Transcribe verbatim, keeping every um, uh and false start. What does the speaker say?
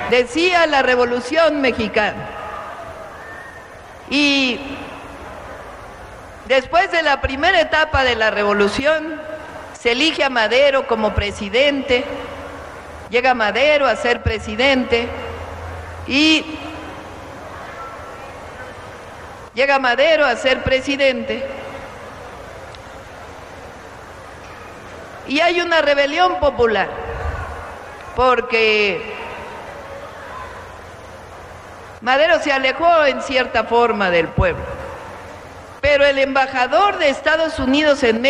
decía la Revolución Mexicana. Y después de la primera etapa de la revolución, se elige a Madero como presidente, llega Madero a ser presidente y llega Madero a ser presidente y hay una rebelión popular, porque Madero se alejó en cierta forma del pueblo, pero el embajador de Estados Unidos en